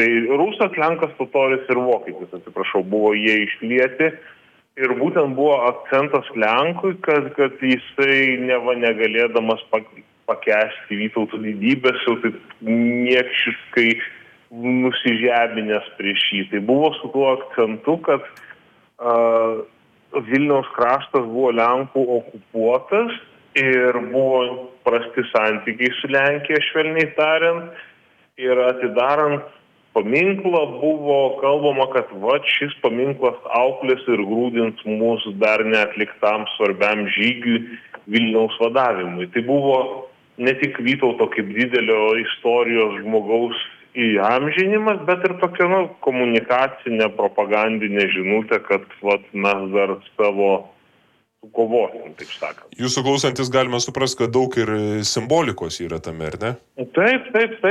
Tai rusas, lenkas, totoris ir vokietis, atsiprašau, buvo jie išlieti ir būtent buvo akcentas Lenkui, kad jisai negalėdamas pakęsti Vytauto didybės, jau taip niekšiškai nusižeminęs prieš jį. Tai buvo su tuo akcentu, kad Vilniaus kraštas buvo Lenkų okupuotas ir buvo prasti santykiai su Lenkija, švelniai tariant, ir atidarant paminklą buvo kalbama, kad šis paminklas auklės ir grūdins mūsų dar neatliktam svarbiam žygiui Vilniaus vadavimui. Tai buvo ne tik Vytauto kaip didelio istorijos žmogaus įamžinimas, bet ir tokia komunikacinė, propagandinė žinutė, kad mes dar savo kovosim, taip sakant. Jūsų klausantis galima suprasti, kad daug ir simbolikos yra tame, ar ne? Taip.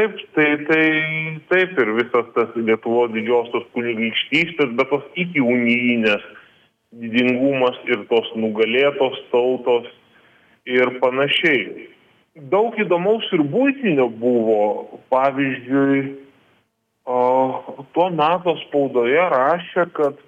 Taip ir visas tas Lietuvos didžiosios kunigaikštystės, bet tos iki unijinės didingumas ir tos nugalėtos tautos ir panašiai. Daug įdomaus ir buitinio buvo. Pavyzdžiui, tuo metu spaudoje rašė, kad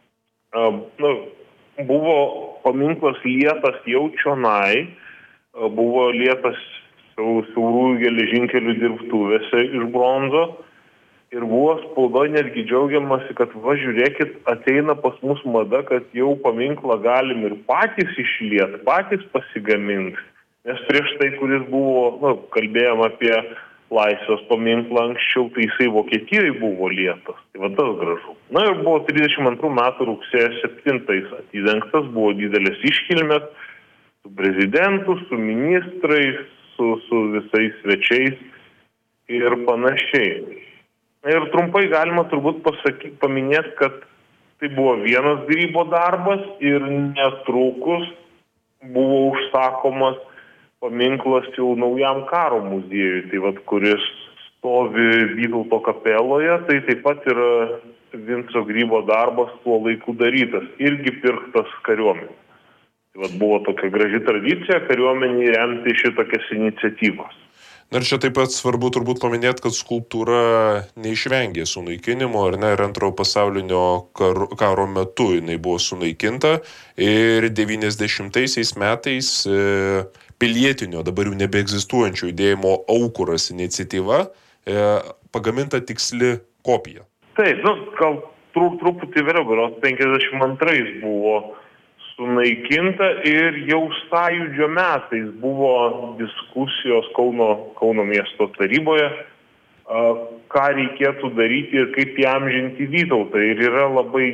buvo paminklas lietas jau čionai, buvo lietas siaurųjų geležinkelių dirbtuvėse iš bronzo ir buvo spaudoje netgi džiaugiamasi, kad žiūrėkit, ateina pas mus mada, kad jau paminklą galim ir patys išliet, patys pasigaminti. Nes prieš tai, kuris buvo, kalbėjom apie Laisvės paminklą anksčiau, tai jisai Vokietijoje buvo lietas. Tai tas gražu. Ir buvo 32 metų rugsėjo 7 atidengtas, buvo didelės iškilmės su prezidentu, su ministrais, su visais svečiais ir panašiai. Ir trumpai galima turbūt paminėti, kad tai buvo vienas grybo darbas ir netrukus buvo užsakomas paminklas jau naujam karo muziejui, tai kuris stovi Vytauto kapeloje, tai taip pat yra Vinco Grybo darbas tuo laiku darytas, irgi pirktas kariuomenė. Tai buvo tokia graži tradicija kariuomenį remti šitokias iniciatyvas. Ir čia taip pat svarbu turbūt paminėti, kad skulptūra neišvengė sunaikinimo, ar ne, ir antrojo pasaulinio karo metu jinai buvo sunaikinta ir 90 metais pilietinio, dabar jau nebeegzistuojančio judėjimo Aukuras iniciatyva pagaminta tiksli kopija. Taip, gal truputį vėliau, 52 buvo sunaikinta ir jau sąjūdžio metais buvo diskusijos Kauno miesto taryboje, ką reikėtų daryti ir kaip įamžinti Vytautą. Ir yra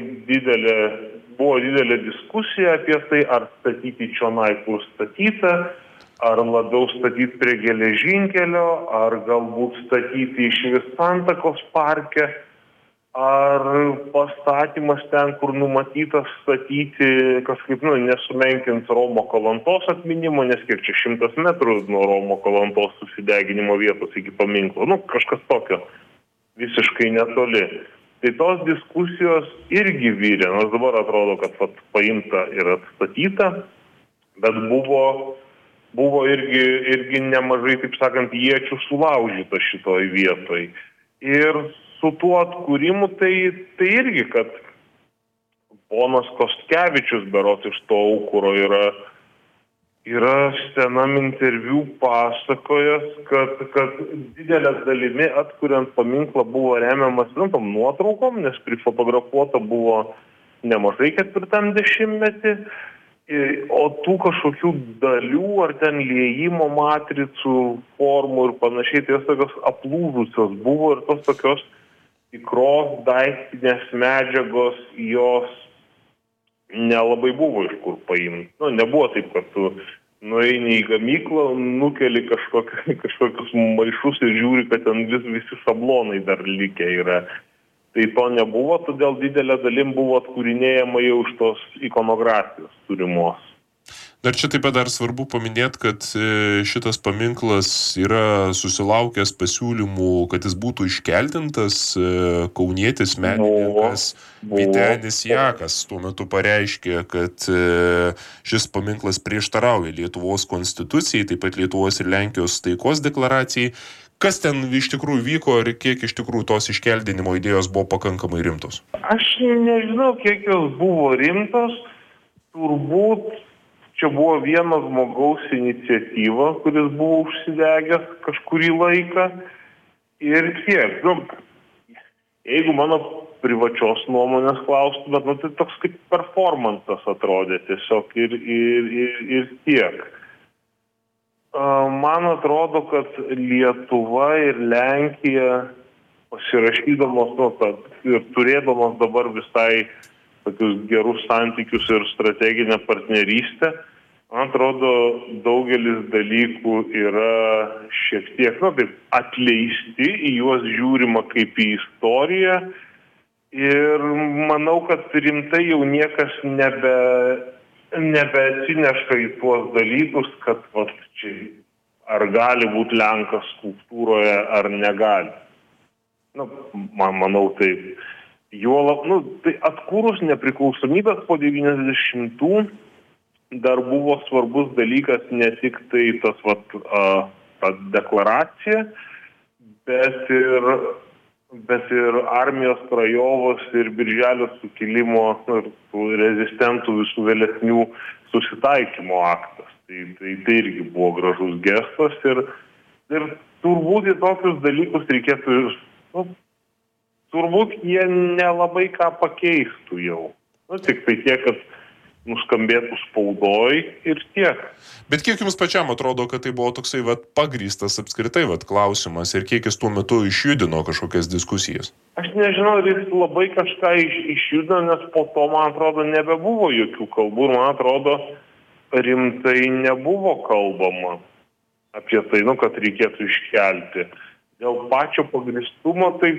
buvo didelė diskusija apie tai, ar statyti čionai, kur statyta, ar labiau statyti prie geležinkelio, ar galbūt statyti išvis Santakos parke, ar pastatymas ten, kur numatytas statyti, kažkaip, nesumenkint Romo Kalantos atminimo, nes kiek čia 100 metrų nuo Romo Kalantos susideginimo vietos iki paminklo. Kažkas tokio visiškai netoli. Tai tos diskusijos irgi vyrė, nors dabar atrodo, kad paimta ir atstatyta, bet buvo irgi nemažai, taip sakant, iečių sulaužyta šitoj vietoj. Ir su tuo atkūrimu tai irgi, kad ponas Kostkevičius berods iš to Aukuro yra senam interviu pasakojęs, kad didelė dalimi atkuriant paminklą buvo remiamas nuotraukom, nes prifotografuota buvo nemažai 4 dešimtmetį, o tų kažkokių dalių ar ten liejimo matricų, formų ir panašiai, tai jos tokios aplūžusios buvo ir tos tokios tikros daiktinės medžiagos jos nelabai buvo iš kur paimti. Nebuvo taip, kad tu nueini į gamyklą, nukeli kažkokius maišus ir žiūri, kad ten visi šablonai dar likę yra. Tai to nebuvo, todėl didelė dalim buvo atkūrinėjama jau iš tos ikonografijos turimos. Dar čia taip pat dar svarbu paminėti, kad šitas paminklas yra susilaukęs pasiūlymų, kad jis būtų iškeldintas. Kaunietis menininkas Vytenis Jakas tuo metu pareiškė, kad šis paminklas prieštarauja Lietuvos konstitucijai, taip pat Lietuvos ir Lenkijos taikos deklaracijai. Kas ten iš tikrųjų vyko ir kiek iš tikrųjų tos iškeldinimo idėjos buvo pakankamai rimtos? Aš nežinau, kiek jos buvo rimtos. Turbūt čia buvo vieno žmogaus iniciatyva, kuris buvo užsidegęs kažkurį laiką. Ir tiek. Jeigu mano privačios nuomonės klaustumėt, tai toks kaip performances atrodė tiesiog ir tiek. Man atrodo, kad Lietuva ir Lenkija pasirašydamos ir turėdamos dabar visai tokius gerus santykius ir strateginę partnerystę, man atrodo, daugelis dalykų yra šiek tiek, taip atleisti, į juos žiūrima kaip į istoriją ir manau, kad rimtai jau niekas nebeatsineša į tuos dalykus, kad čia ar gali būti Lenkas skulptūroje, ar negali. Manau taip. Juolab, tai atkūrus nepriklausomybės po 90-ų dar buvo svarbus dalykas ne tik tai ta deklaracija, bet ir armijos krajovos ir Birželio sukilimo ir rezistentų visų vėlesnių susitaikymo aktas. Tai irgi buvo gražus gestas ir turbūt į tokius dalykus reikėtų, turbūt jie nelabai ką pakeistų jau. Tik tai tiek, kad nuskambėtų spaudoj ir tiek. Bet kiek jums pačiam atrodo, kad tai buvo toksai pagrįstas apskritai klausimas ir kiek jis tuo metu išjudino kažkokias diskusijas? Aš nežinau, ar jis labai kažką išjudino, nes po to, man atrodo, nebebuvo jokių kalbų ir man atrodo, rimtai nebuvo kalbama apie tai, kad reikėtų iškelti. Dėl pačio pagrįstumo, tai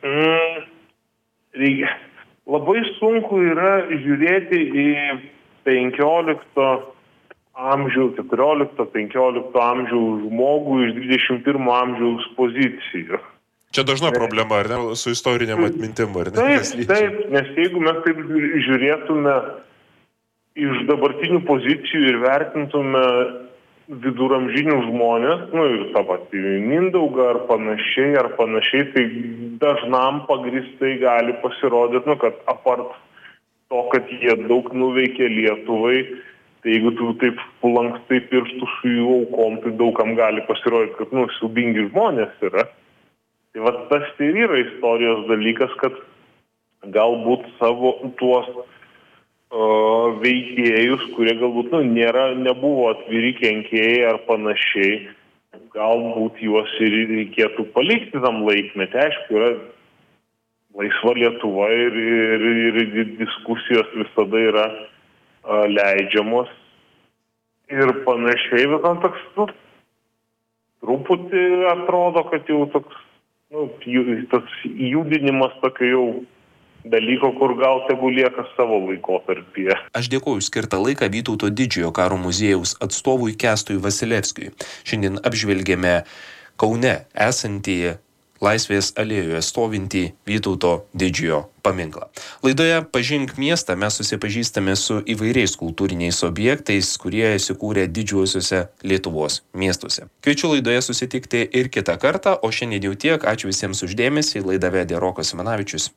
labai sunku yra žiūrėti į 15 amžiaus, 14-15 amžiaus žmogų iš 21 amžiaus pozicijų. Čia dažna problema, ar ne, su istoriniam atmintim, ar ne? Taip, nes jeigu mes taip žiūrėtume iš dabartinių pozicijų ir vertintume viduramžinių žmonės, ir tą patį Mindaugą ar panašiai, tai dažnam pagrįstai gali pasirodyti, kad apart to, kad jie daug nuveikė Lietuvai, tai jeigu tu taip lankstai pirštų su jų aukom, tai daugam gali pasirodyti, kad siaubingi žmonės yra. Tai tas ir yra istorijos dalykas, kad galbūt savo tuos veikėjus, kurie galbūt nebuvo atviri kenkėjai ar panašiai, galbūt juos ir reikėtų palikti tam laikmetį. Aišku, yra laisva Lietuva ir diskusijos visada yra leidžiamos ir panašiai, bet man toks truputį atrodo, kad jau toks tas judinimas tokio jau dalyko, kur gal tegu lieka savo laikotarpyje. Aš dėkoju skirtą laiką Vytauto Didžiojo karo muziejaus atstovui Kęstui Vasilevskiui. Šiandien apžvelgėme Kaune esantį Laisvės alėjoje stovintį Vytauto Didžiojo paminklą. Laidoje Pažink miestą mes susipažįstame su įvairiais kultūriniais objektais, kurie įsikūrė didžiuosiuose Lietuvos miestuose. Kviečiu laidoje susitikti ir kitą kartą, o šiandien jau tiek. Ačiū visiems už dėmesį. Laidą vedė Rokas Simanavičius.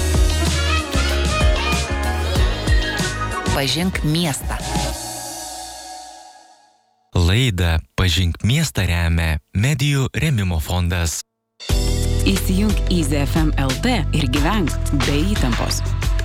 Pažink miestą. Laidą Pažink miestą remia Medijų rėmimo fondas. Įsijunk Easy FM LT ir gyvenk be įtampos.